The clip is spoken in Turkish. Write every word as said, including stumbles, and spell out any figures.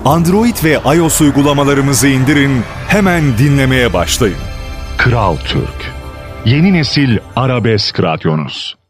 Android ve iOS uygulamalarımızı indirin, hemen dinlemeye başlayın. Kral Türk. Yeni nesil arabesk radyonuz.